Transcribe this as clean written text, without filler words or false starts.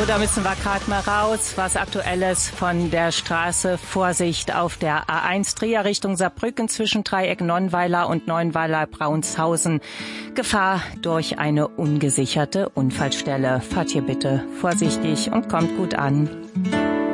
da müssen wir gerade mal raus. Was Aktuelles von der Straße. Vorsicht auf der A1 Trier Richtung Saarbrücken zwischen Dreieck Nonnweiler und Nonnweiler-Braunshausen. Gefahr durch eine ungesicherte Unfallstelle. Fahrt hier bitte vorsichtig und kommt gut an.